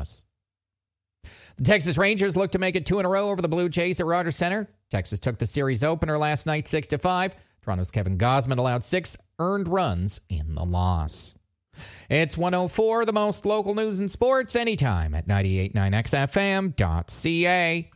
us. The Texas Rangers look to make it 2 in a row over the Blue Jays at Rogers Center. Texas took the series opener last night 6-5. Toronto's Kevin Gausman allowed 6 earned runs in the loss. It's 104, the most local news and sports, anytime at 98.9xfm.ca.